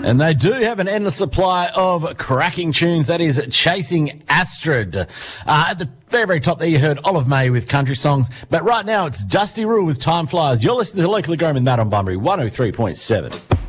And they do have an endless supply of cracking tunes. That is Chasing Astrid. At the very, very top there, you heard Olive May with Country Songs. But right now, it's Dusty Rule with Time Flies. You're listening to Locally Grown with Matt on Bunbury, 103.7.